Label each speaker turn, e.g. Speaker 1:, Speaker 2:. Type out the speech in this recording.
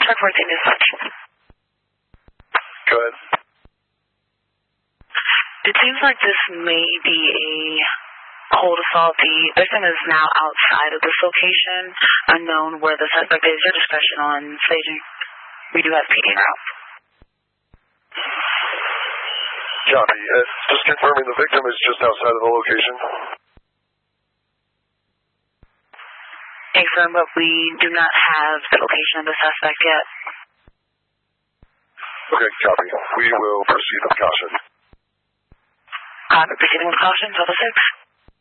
Speaker 1: Suspect 14 dispatch.
Speaker 2: Go ahead.
Speaker 1: It seems like this may be a cold assault. The victim is now outside of this location, unknown where the suspect is. Your discretion on staging. We do have PD en route.
Speaker 2: Copy. Just confirming the victim is just outside of the location.
Speaker 1: Confirm, but we do not have the location of the suspect yet.
Speaker 2: Okay, copy. We will proceed with caution.
Speaker 1: Proceeding with caution, Delta 6.